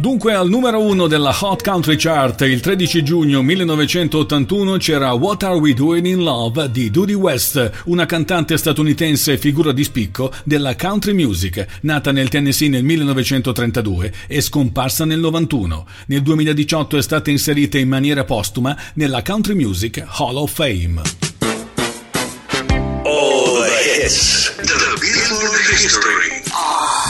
Dunque al numero 1 della Hot Country Chart il 13 giugno 1981 c'era What Are We Doing in Love di Dudie West, una cantante statunitense figura di spicco della country music, nata nel Tennessee nel 1932 e scomparsa nel 91. Nel 2018 è stata inserita in maniera postuma nella Country Music Hall of Fame. All the hits. The Billboard History.